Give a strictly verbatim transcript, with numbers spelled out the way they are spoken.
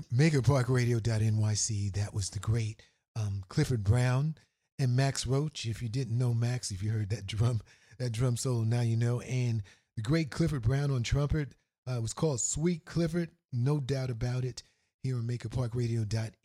Maker Park Radio dot N Y C. That was the great um, Clifford Brown and Max Roach. If you didn't know Max, if you heard that drum, that drum solo, now you know. And the great Clifford Brown on trumpet uh, was called Sweet Clifford, no doubt about it. Here on Maker Park Radio dot